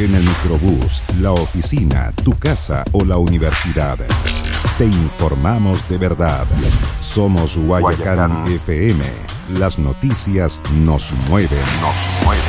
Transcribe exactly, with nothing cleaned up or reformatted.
en el microbús, la oficina, tu casa o la universidad. Te informamos de verdad. Somos Guayacán F M. Las noticias nos mueven. Nos mueven.